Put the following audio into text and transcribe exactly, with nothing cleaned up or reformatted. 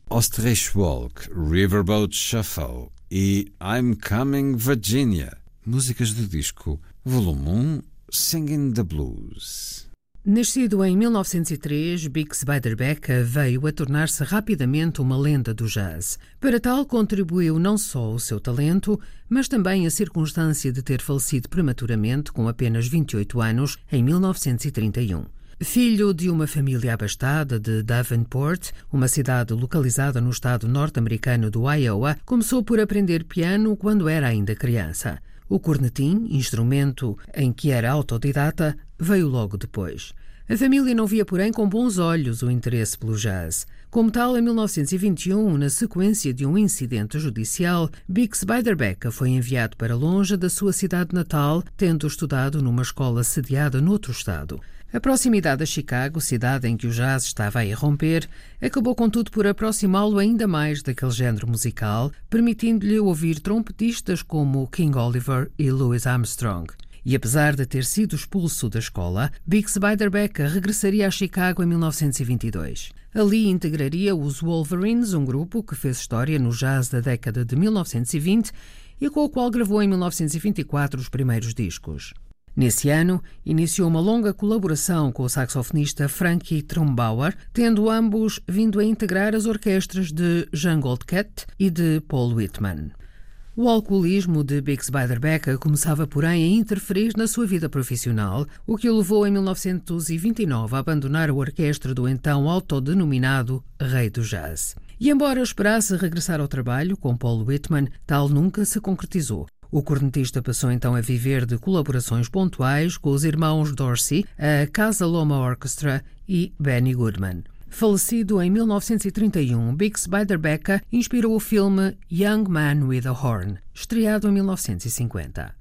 Ostrich Walk, Riverboat Shuffle e I'm Coming Virginia, músicas do disco Volume um, Singing the Blues. Nascido em mil novecentos e três, Bix Beiderbecke veio a tornar-se rapidamente uma lenda do jazz. Para tal, contribuiu não só o seu talento, mas também a circunstância de ter falecido prematuramente com apenas vinte e oito anos, em mil novecentos e trinta e um. Filho de uma família abastada de Davenport, uma cidade localizada no estado norte-americano do Iowa, começou por aprender piano quando era ainda criança. O cornetim, instrumento em que era autodidata, veio logo depois. A família não via, porém, com bons olhos o interesse pelo jazz. Como tal, em mil novecentos e vinte e um, na sequência de um incidente judicial, Bix Beiderbecke foi enviado para longe da sua cidade natal, tendo estudado numa escola sediada noutro estado. A proximidade a Chicago, cidade em que o jazz estava a irromper, acabou contudo por aproximá-lo ainda mais daquele género musical, permitindo-lhe ouvir trompetistas como King Oliver e Louis Armstrong. E apesar de ter sido expulso da escola, Bix Beiderbecke regressaria a Chicago em mil novecentos e vinte e dois. Ali integraria os Wolverines, um grupo que fez história no jazz da década de mil novecentos e vinte e com o qual gravou em mil novecentos e vinte e quatro os primeiros discos. Nesse ano, iniciou uma longa colaboração com o saxofonista Frankie Trumbauer, tendo ambos vindo a integrar as orquestras de Jean Goldkett e de Paul Whitman. O alcoolismo de Bix Beiderbecke começava, porém, a interferir na sua vida profissional, o que o levou em mil novecentos e vinte e nove a abandonar a orquestra do então autodenominado Rei do Jazz. E embora esperasse regressar ao trabalho com Paul Whitman, tal nunca se concretizou. O cornetista passou então a viver de colaborações pontuais com os irmãos Dorsey, a Casa Loma Orchestra e Benny Goodman. Falecido em mil novecentos e trinta e um, Bix Beiderbecke inspirou o filme Young Man with a Horn, estreado em mil novecentos e cinquenta.